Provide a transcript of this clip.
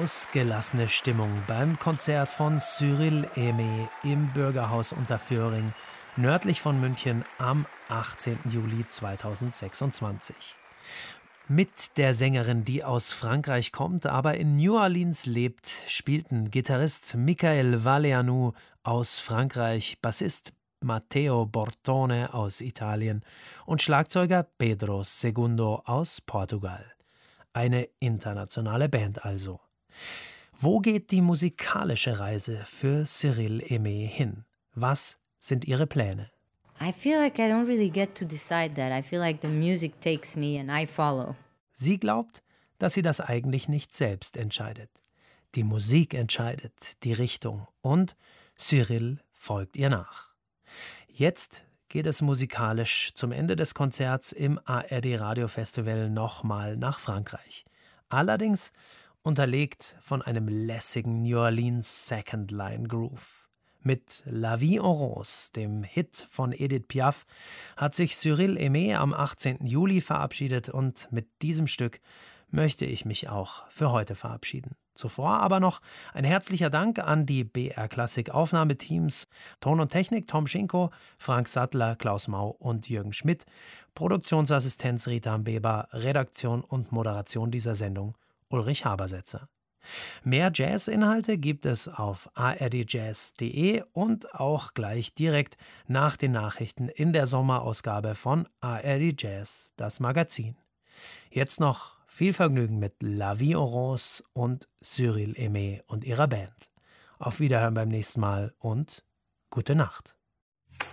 ausgelassene Stimmung beim Konzert von Cyril Aimé im Bürgerhaus Unterföhring, nördlich von München am 18. Juli 2026. Mit der Sängerin, die aus Frankreich kommt, aber in New Orleans lebt, spielten Gitarrist Michael Valeanu aus Frankreich, Bassist Matteo Bortone aus Italien und Schlagzeuger Pedro Segundo aus Portugal. Eine internationale Band also. Wo geht die musikalische Reise für Cyril Aimé hin? Was sind ihre Pläne? I feel like I don't really get to decide that. I feel like the music takes me and I follow. Sie glaubt, dass sie das eigentlich nicht selbst entscheidet. Die Musik entscheidet die Richtung und Cyril folgt ihr nach. Jetzt geht es musikalisch zum Ende des Konzerts im ARD Radio Festival nochmal nach Frankreich. Allerdings unterlegt von einem lässigen New Orleans Second Line Groove. Mit La Vie en Rose, dem Hit von Edith Piaf, hat sich Cyril Aimé am 18. Juli verabschiedet und mit diesem Stück möchte ich mich auch für heute verabschieden. Zuvor aber noch ein herzlicher Dank an die BR Klassik Aufnahmeteams Ton und Technik Tom Schinko, Frank Sattler, Klaus Mau und Jürgen Schmidt, Produktionsassistenz Rita Beber, Redaktion und Moderation dieser Sendung Ulrich Habersetzer. Mehr Jazz-Inhalte gibt es auf ardjazz.de und auch gleich direkt nach den Nachrichten in der Sommerausgabe von ARD Jazz, das Magazin. Jetzt noch viel Vergnügen mit La Vie en Rose und Cyril Aimé und ihrer Band. Auf Wiederhören beim nächsten Mal und gute Nacht.